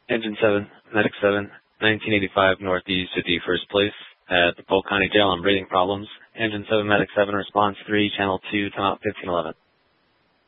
Engine 7, Medic 7, 1985 Northeast 51st place at the Polk County Jail on breathing problems. Engine 7, Medic 7, response 3, channel 2, time out 1511.